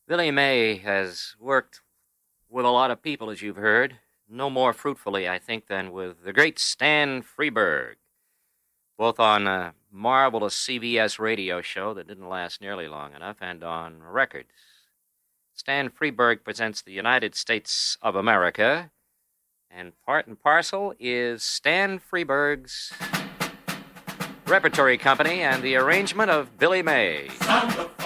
Billy May has worked with a lot of people, as you've heard. No more fruitfully, I think, than with the great Stan Freberg, both on a marvelous CBS radio show that didn't last nearly long enough and on records. Stan Freberg presents the United States of America, and part and parcel is Stan Freberg's Repertory Company and the arrangement of Billy May.